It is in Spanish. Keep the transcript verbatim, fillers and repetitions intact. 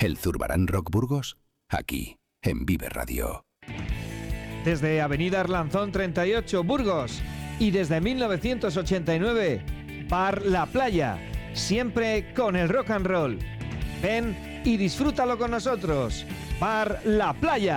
¿El Zurbarán Rock Burgos? Aquí, en Vive Radio. Desde Avenida Arlanzón treinta y ocho, Burgos. Y desde mil novecientos ochenta y nueve, Bar La Playa. Siempre con el rock and roll. Ven y disfrútalo con nosotros. Bar La Playa.